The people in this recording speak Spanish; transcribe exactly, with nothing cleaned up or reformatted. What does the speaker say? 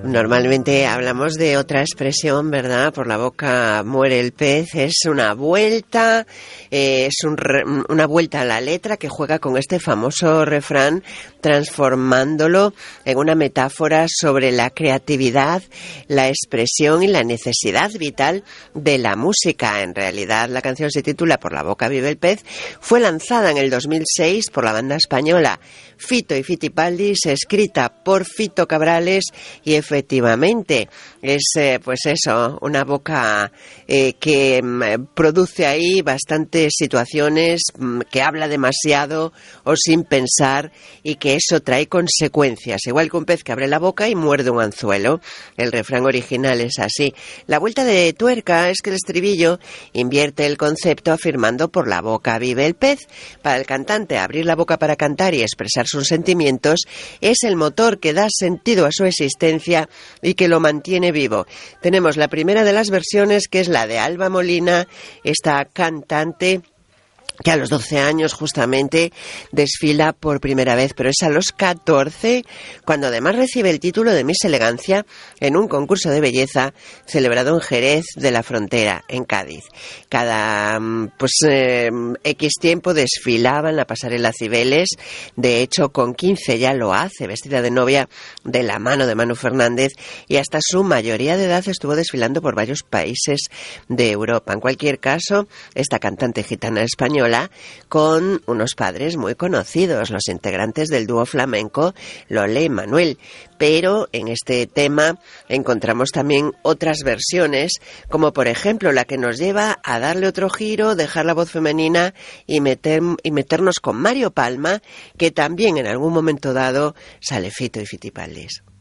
Normalmente hablamos de otra expresión, ¿verdad? Por la boca muere el pez. Es una vuelta, eh, es un re, una vuelta a la letra que juega con este famoso refrán, transformándolo en una metáfora sobre la creatividad, la expresión y la necesidad vital de la música. En realidad, la canción se titula Por la boca vive el pez. Fue lanzada en el dos mil seis por la banda española Fito y Fitipaldis, escrita por Fito Cabrales, y efectivamente es eh, pues eso, una boca eh, que mm, produce ahí bastantes situaciones, mm, que habla demasiado o sin pensar, y que eso trae consecuencias, igual que un pez que abre la boca y muerde un anzuelo. El refrán original es así. La vuelta de tuerca es que el estribillo invierte el concepto afirmando por la boca vive el pez. Para el cantante, abrir la boca para cantar y expresar sus sentimientos es el motor que da sentido a su existencia y que lo mantiene vivo. Tenemos la primera de las versiones, que es la de Alba Molina, esta cantante que a los doce años justamente desfila por primera vez, pero es a los catorce cuando además recibe el título de Miss Elegancia en un concurso de belleza celebrado en Jerez de la Frontera, en Cádiz. Cada pues eh, X tiempo desfilaba en la pasarela Cibeles. De hecho, con quince ya lo hace, vestida de novia de la mano de Manu Fernández, y hasta su mayoría de edad estuvo desfilando por varios países de Europa. En cualquier caso, esta cantante gitana española, con unos padres muy conocidos, los integrantes del dúo flamenco Lola y Manuel. Pero en este tema encontramos también otras versiones, como por ejemplo la que nos lleva a darle otro giro, dejar la voz femenina y, meter, y meternos con Mario Palma, que también en algún momento dado sale Fito y Fitipaldis.